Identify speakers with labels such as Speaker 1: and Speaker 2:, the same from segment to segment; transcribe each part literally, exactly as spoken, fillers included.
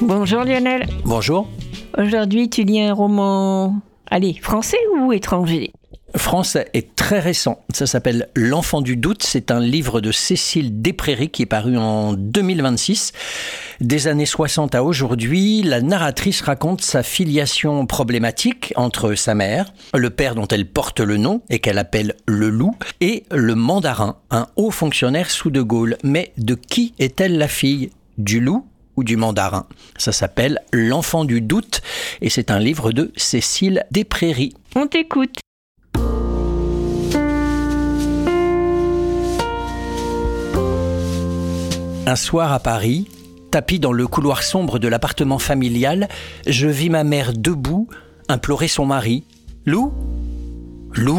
Speaker 1: Bonjour Lionel.
Speaker 2: Bonjour.
Speaker 1: Aujourd'hui, tu lis un roman, allez, français ou étranger ?
Speaker 2: Français est très récent. Ça s'appelle L'Enfant du doute. C'est un livre de Cécile Desprairies qui est paru en deux mille vingt-six. Des années soixante à aujourd'hui, la narratrice raconte sa filiation problématique entre sa mère, le père dont elle porte le nom et qu'elle appelle le loup, et le mandarin, un haut fonctionnaire sous De Gaulle. Mais de qui est-elle la fille ? Du loup ou du mandarin ? Ça s'appelle L'Enfant du doute et c'est un livre de Cécile Desprairies.
Speaker 1: On t'écoute.
Speaker 2: Un soir à Paris, tapis dans le couloir sombre de l'appartement familial, je vis ma mère debout, implorer son mari. « Lou ? Lou !»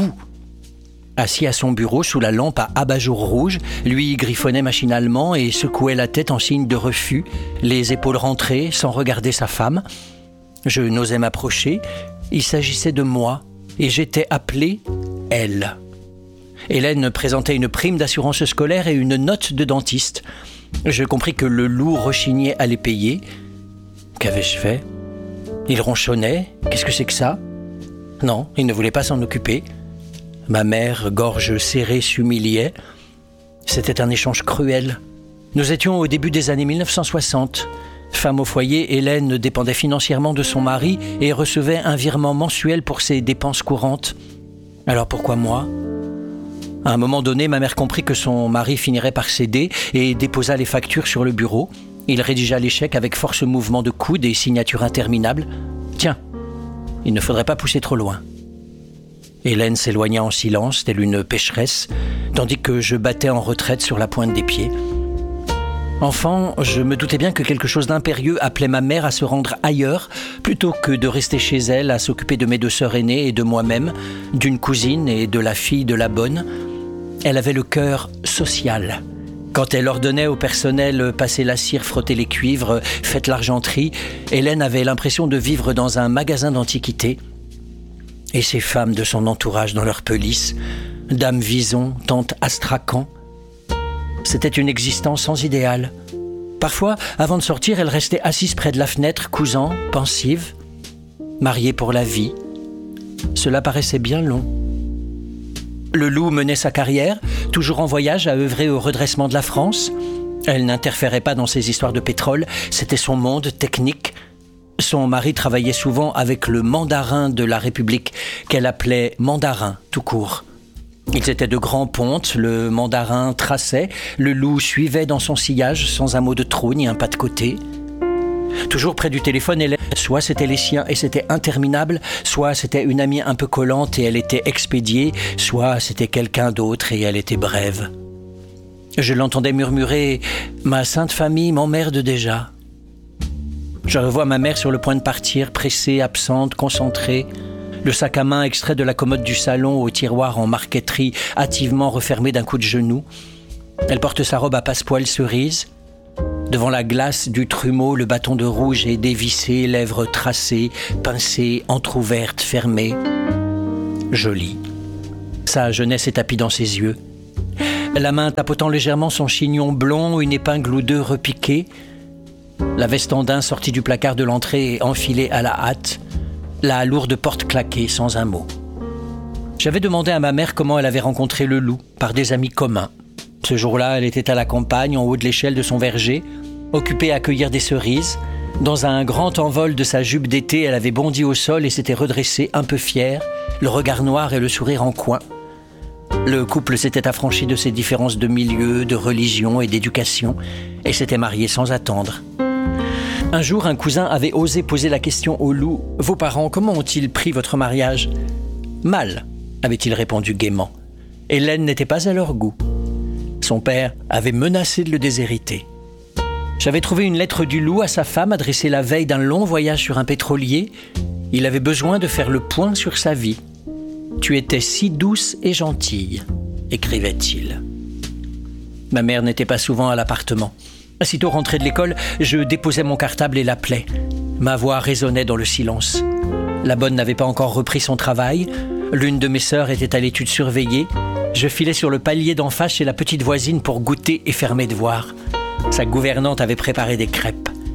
Speaker 2: Assis à son bureau sous la lampe à abat-jour rouge, lui griffonnait machinalement et secouait la tête en signe de refus, les épaules rentrées sans regarder sa femme. Je n'osais m'approcher, il s'agissait de moi et j'étais appelé « elle ». Hélène présentait une prime d'assurance scolaire et une note de dentiste. Je compris que le loup rechignait à les payer. Qu'avais-je fait ? Il ronchonnait. Qu'est-ce que c'est que ça ? Non, il ne voulait pas s'en occuper. Ma mère, gorge serrée, s'humiliait. C'était un échange cruel. Nous étions au début des années mille neuf cent soixante. Femme au foyer, Hélène dépendait financièrement de son mari et recevait un virement mensuel pour ses dépenses courantes. Alors pourquoi moi ? À un moment donné, ma mère comprit que son mari finirait par céder et déposa les factures sur le bureau. Il rédigea les chèques avec force mouvement de coude et signature interminable. Tiens, il ne faudrait pas pousser trop loin. Hélène s'éloigna en silence, telle une pécheresse, tandis que je battais en retraite sur la pointe des pieds. Enfant, je me doutais bien que quelque chose d'impérieux appelait ma mère à se rendre ailleurs, plutôt que de rester chez elle à s'occuper de mes deux sœurs aînées et de moi-même, d'une cousine et de la fille de la bonne. Elle avait le cœur social. Quand elle ordonnait au personnel « passer la cire, frotter les cuivres, faites l'argenterie », Hélène avait l'impression de vivre dans un magasin d'antiquités. Et ces femmes de son entourage dans leur pelisse, Dame Vison, Tante Astrakhan, c'était une existence sans idéal. Parfois, avant de sortir, elle restait assise près de la fenêtre, cousant, pensive, mariée pour la vie. Cela paraissait bien long. Le loup menait sa carrière, toujours en voyage à œuvrer au redressement de la France. Elle n'interférait pas dans ses histoires de pétrole, c'était son monde technique. Son mari travaillait souvent avec le mandarin de la République, qu'elle appelait mandarin tout court. Ils étaient de grands pontes, le mandarin traçait, le loup suivait dans son sillage sans un mot de trop ni un pas de côté. Toujours près du téléphone, elle, soit c'était les siens et c'était interminable, soit c'était une amie un peu collante et elle était expédiée, soit c'était quelqu'un d'autre et elle était brève. Je l'entendais murmurer « Ma sainte famille m'emmerde déjà ». Je revois ma mère sur le point de partir, pressée, absente, concentrée. Le sac à main extrait de la commode du salon au tiroir en marqueterie, hâtivement refermé d'un coup de genou. Elle porte sa robe à passepoil cerise. Devant la glace du trumeau, le bâton de rouge est dévissé, lèvres tracées, pincées, entr'ouvertes, fermées. Jolie. Sa jeunesse est tapie dans ses yeux. La main tapotant légèrement son chignon blond, une épingle ou deux repiquée. La veste en daim sortie du placard de l'entrée et enfilée à la hâte. La lourde porte claquée, sans un mot. J'avais demandé à ma mère comment elle avait rencontré le loup, par des amis communs. Ce jour-là, elle était à la campagne, en haut de l'échelle de son verger, occupée à cueillir des cerises. Dans un grand envol de sa jupe d'été, elle avait bondi au sol et s'était redressée, un peu fière, le regard noir et le sourire en coin. Le couple s'était affranchi de ses différences de milieu, de religion et d'éducation, et s'était marié sans attendre. Un jour, un cousin avait osé poser la question au loup « Vos parents, comment ont-ils pris votre mariage ?»« Mal », avait-il répondu gaiement. Hélène n'était pas à leur goût. Son père avait menacé de le déshériter. J'avais trouvé une lettre du loup à sa femme adressée la veille d'un long voyage sur un pétrolier. Il avait besoin de faire le point sur sa vie. « Tu étais si douce et gentille », écrivait-il. Ma mère n'était pas souvent à l'appartement. Aussitôt rentré de l'école, je déposais mon cartable et l'appelais. Ma voix résonnait dans le silence. La bonne n'avait pas encore repris son travail. L'une de mes sœurs était à l'étude surveillée. Je filais sur le palier d'en face chez la petite voisine pour goûter et faire mes devoirs. Sa gouvernante avait préparé des crêpes.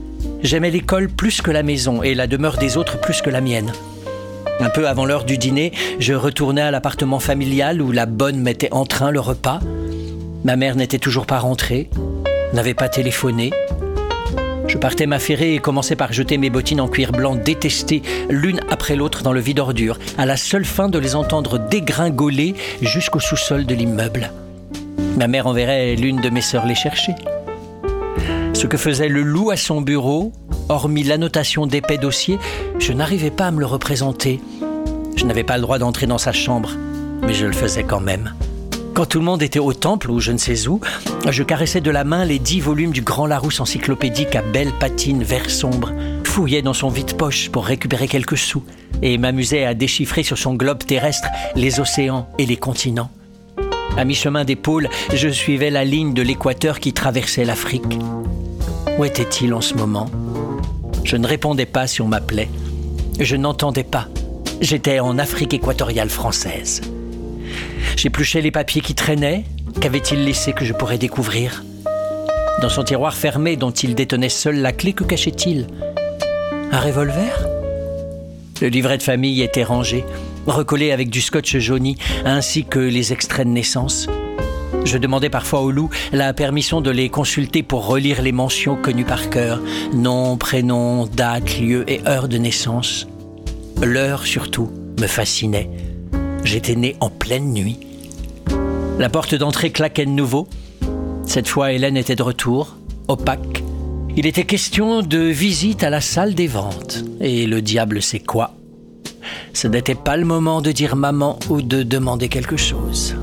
Speaker 2: J'aimais l'école plus que la maison et la demeure des autres plus que la mienne. Un peu avant l'heure du dîner, je retournais à l'appartement familial où la bonne mettait en train le repas. Ma mère n'était toujours pas rentrée, n'avait pas téléphoné. Je partais m'affairer et commençais par jeter mes bottines en cuir blanc détestées l'une après l'autre dans le vide-ordure, à la seule fin de les entendre dégringoler jusqu'au sous-sol de l'immeuble. Ma mère enverrait l'une de mes sœurs les chercher. Ce que faisait le loup à son bureau, hormis l'annotation d'épais dossiers, je n'arrivais pas à me le représenter. Je n'avais pas le droit d'entrer dans sa chambre, mais je le faisais quand même. Quand tout le monde était au temple ou je ne sais où, je caressais de la main les dix volumes du Grand Larousse encyclopédique à belles patines vert sombre, fouillais dans son vide-poche pour récupérer quelques sous et m'amusais à déchiffrer sur son globe terrestre les océans et les continents. À mi-chemin des pôles, je suivais la ligne de l'équateur qui traversait l'Afrique. Où était-il en ce moment ? Je ne répondais pas si on m'appelait. Je n'entendais pas. J'étais en Afrique équatoriale française. J'épluchais les papiers qui traînaient. Qu'avait-il laissé que je pourrais découvrir ? Dans son tiroir fermé dont il détenait seul la clé, que cachait-il ? Un revolver ? Le livret de famille était rangé, recollé avec du scotch jauni, ainsi que les extraits de naissance. Je demandais parfois au loup la permission de les consulter pour relire les mentions connues par cœur. Nom, prénom, date, lieu et heure de naissance. L'heure, surtout, me fascinait. J'étais né en pleine nuit. La porte d'entrée claquait de nouveau. Cette fois, Hélène était de retour, opaque. Il était question de visite à la salle des ventes. Et le diable sait quoi. Ce n'était pas le moment de dire maman ou de demander quelque chose.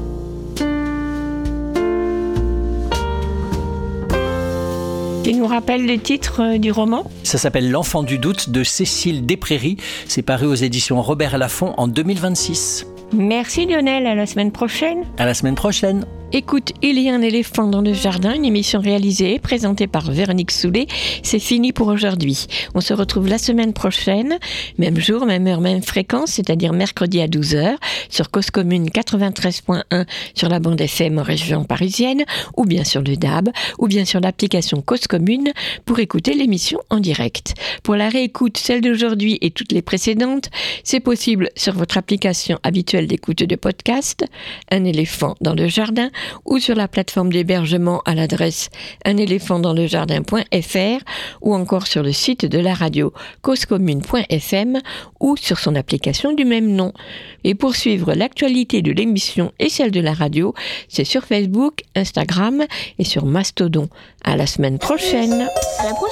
Speaker 1: Tu nous rappelles le titre du roman ?
Speaker 2: Ça s'appelle L'Enfant du doute de Cécile Desprairies. C'est paru aux éditions Robert Laffont en deux mille vingt-six.
Speaker 1: Merci Lionel, à la semaine prochaine.
Speaker 2: À la semaine prochaine.
Speaker 1: Écoute, il y a un éléphant dans le jardin, une émission réalisée et présentée par Véronique Soulet. C'est fini pour aujourd'hui. On se retrouve la semaine prochaine, même jour, même heure, même fréquence, c'est-à-dire mercredi à douze heures, sur Cause Commune quatre-vingt-treize point un sur la bande F M en région parisienne, ou bien sur le D A B, ou bien sur l'application Cause Commune pour écouter l'émission en direct. Pour la réécoute, celle d'aujourd'hui et toutes les précédentes, c'est possible sur votre application habituelle d'écoute de podcast, Un éléphant dans le jardin, ou sur la plateforme d'hébergement à l'adresse un éléphant dans le jardin point f r, ou encore sur le site de la radio cause commune point f m, ou sur son application du même nom. Et pour suivre l'actualité de l'émission et celle de la radio, c'est sur Facebook, Instagram et sur Mastodon. À la semaine prochaine. À la prochaine.